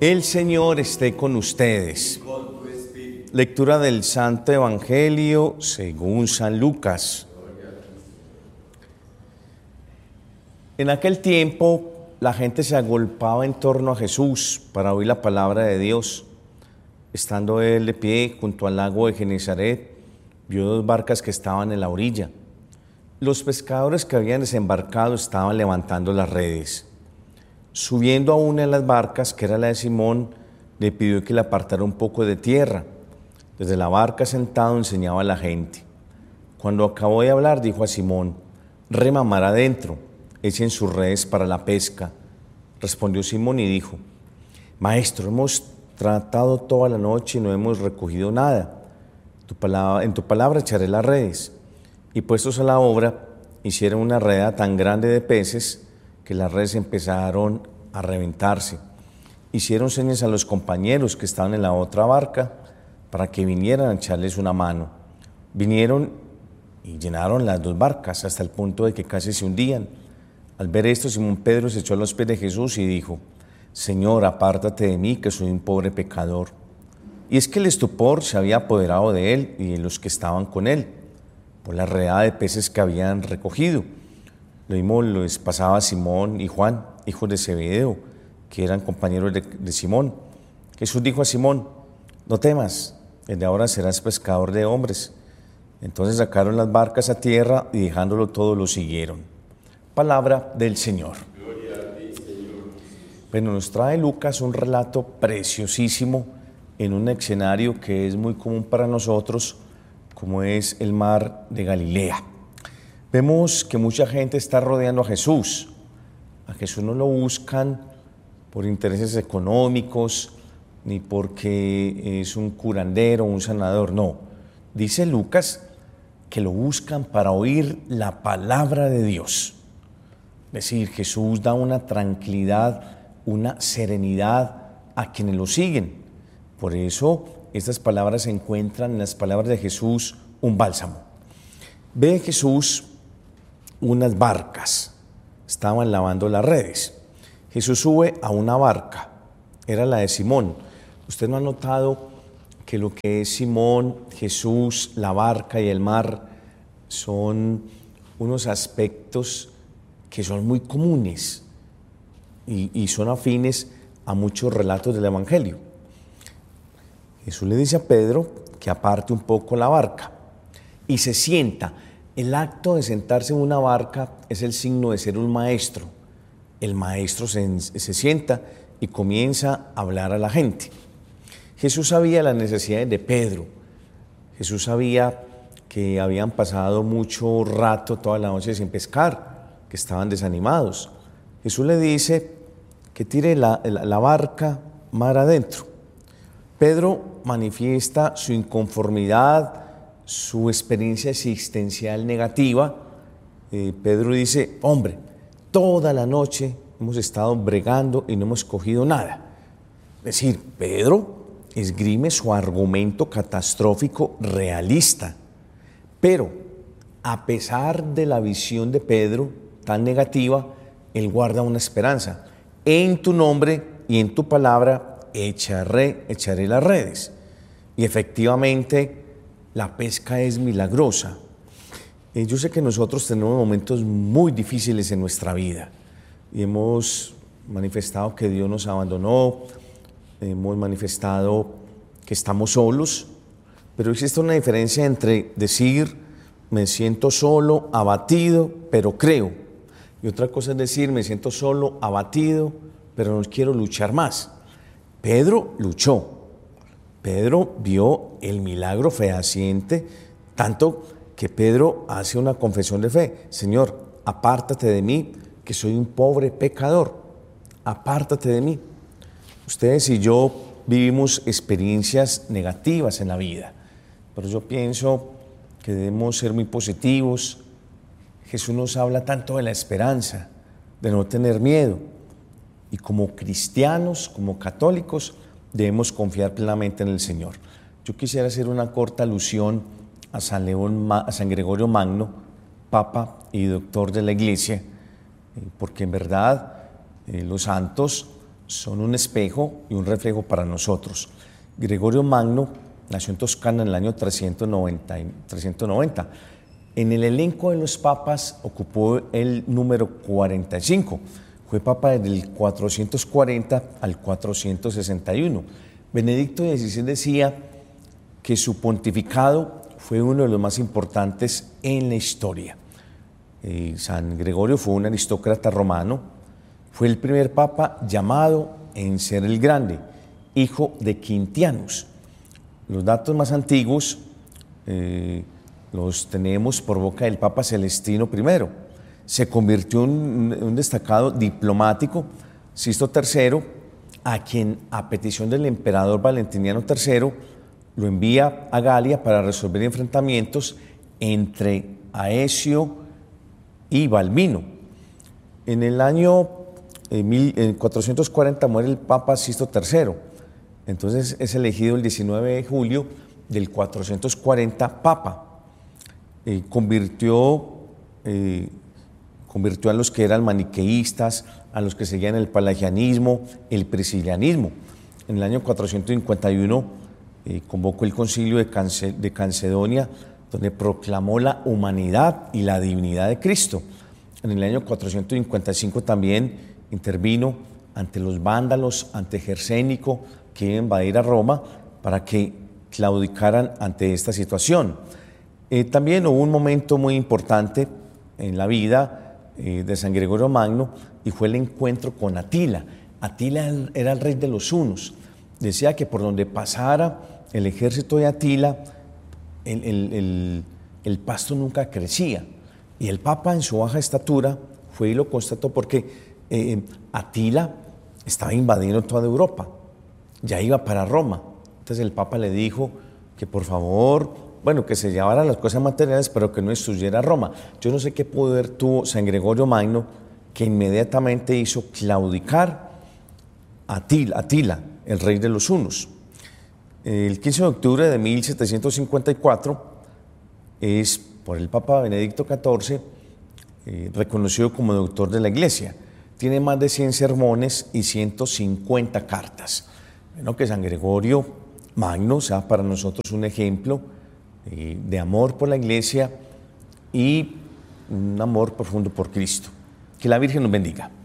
El Señor esté con ustedes. Lectura del Santo Evangelio según San Lucas. En aquel tiempo, la gente se agolpaba en torno a Jesús para oír la palabra de Dios. Estando él de pie junto al lago de Genezaret, vio dos barcas que estaban en la orilla. Los pescadores que habían desembarcado estaban levantando las redes. Subiendo a una de las barcas, que era la de Simón, le pidió que le apartara un poco de tierra. Desde la barca sentado enseñaba a la gente. Cuando acabó de hablar, dijo a Simón: «Rema mar adentro, echen sus redes para la pesca». Respondió Simón y dijo: «Maestro, hemos tratado toda la noche y no hemos recogido nada. En tu palabra echaré las redes». Y puestos a la obra, hicieron una redada tan grande de peces que las redes empezaron a reventarse. Hicieron señas a los compañeros que estaban en la otra barca para que vinieran a echarles una mano. Vinieron y llenaron las dos barcas hasta el punto de que casi se hundían. Al ver esto, Simón Pedro se echó a los pies de Jesús y dijo: «Señor, apártate de mí, que soy un pobre pecador». Y es que el estupor se había apoderado de él y de los que estaban con él, por la redada de peces que habían recogido. Lo mismo les pasaba a Simón y Juan, hijos de Zebedeo, que eran compañeros de Simón. Jesús dijo a Simón: «No temas, desde ahora serás pescador de hombres». Entonces sacaron las barcas a tierra y dejándolo todo lo siguieron. Palabra del Señor. Gloria a ti, Señor. Bueno, nos trae Lucas un relato preciosísimo en un escenario que es muy común para nosotros, como es el mar de Galilea. Vemos que mucha gente está rodeando a Jesús. A Jesús no lo buscan por intereses económicos, ni porque es un curandero o un sanador, no. Dice Lucas que lo buscan para oír la palabra de Dios. Es decir, Jesús da una tranquilidad, una serenidad a quienes lo siguen. Por eso estas palabras se encuentran en las palabras de Jesús un bálsamo. Ve Jesús unas barcas, estaban lavando las redes. Jesús sube a una barca, era la de Simón. ¿Usted no ha notado que lo que es Simón, Jesús, la barca y el mar son unos aspectos que son muy comunes y son afines a muchos relatos del Evangelio? Jesús le dice a Pedro que aparte un poco la barca y se sienta. El acto de sentarse en una barca es el signo de ser un maestro. El maestro se sienta y comienza a hablar a la gente. Jesús sabía las necesidades de Pedro. Jesús sabía que habían pasado mucho rato, toda la noche sin pescar, que estaban desanimados. Jesús le dice que tire la barca mar adentro. Pedro manifiesta su inconformidad, su experiencia existencial negativa. Pedro dice: «Hombre, toda la noche hemos estado bregando y no hemos cogido nada». Es decir, Pedro esgrime su argumento catastrófico realista. Pero, a pesar de la visión de Pedro tan negativa, él guarda una esperanza. «En tu nombre y en tu palabra echaré las redes». Y efectivamente, la pesca es milagrosa. Yo sé que nosotros tenemos momentos muy difíciles en nuestra vida y hemos manifestado que Dios nos abandonó, hemos manifestado que estamos solos, pero existe una diferencia entre decir me siento solo, abatido, pero creo, y otra cosa es decir me siento solo, abatido, pero no quiero luchar más. Pedro luchó. Pedro vio el milagro fehaciente, tanto que Pedro hace una confesión de fe: «Señor, apártate de mí, que soy un pobre pecador». Apártate de mí. Ustedes y yo vivimos experiencias negativas en la vida, pero yo pienso que debemos ser muy positivos. Jesús nos habla tanto de la esperanza, de no tener miedo, y como cristianos, como católicos, debemos confiar plenamente en el Señor. Yo quisiera hacer una corta alusión a San Gregorio Magno, Papa y doctor de la Iglesia, porque en verdad los santos son un espejo y un reflejo para nosotros. Gregorio Magno nació en Toscana en el año 390. En el elenco de los papas ocupó el número 45. Fue papa desde el 440 al 461. Benedicto XVI decía que su pontificado fue uno de los más importantes en la historia. San Gregorio fue un aristócrata romano, fue el primer papa llamado en ser el Grande, hijo de Quintianus. Los datos más antiguos los tenemos por boca del Papa Celestino I. Se convirtió en un destacado diplomático, Sisto III, a quien, a petición del emperador Valentiniano III, lo envía a Galia para resolver enfrentamientos entre Aecio y Balbino. En el año 440 muere el Papa Sisto III. Entonces es elegido el 19 de julio del 440 Papa. Convirtió a los que eran maniqueístas, a los que seguían el pelagianismo, el priscilianismo. En el año 451 convocó el concilio de Calcedonia, donde proclamó la humanidad y la divinidad de Cristo. En el año 455 también intervino ante los vándalos, ante Gersénico, que iba a invadir a Roma, para que claudicaran ante esta situación. También hubo un momento muy importante en la vida de San Gregorio Magno, y fue el encuentro con Atila. Atila era el rey de los hunos. Decía que por donde pasara el ejército de Atila, el pasto nunca crecía. Y el Papa, en su baja estatura, fue y lo constató, porque Atila estaba invadiendo toda Europa, ya iba para Roma. Entonces el Papa le dijo que por favor, que se llevara las cosas materiales, pero que no destruyera Roma. Yo no sé qué poder tuvo San Gregorio Magno, que inmediatamente hizo claudicar a Atila, el rey de los hunos. El 15 de octubre de 1754 es, por el Papa Benedicto XIV, reconocido como doctor de la Iglesia. Tiene más de 100 sermones y 150 cartas. Bueno, que San Gregorio Magno sea para nosotros un ejemplo de amor por la Iglesia y un amor profundo por Cristo. Que la Virgen nos bendiga.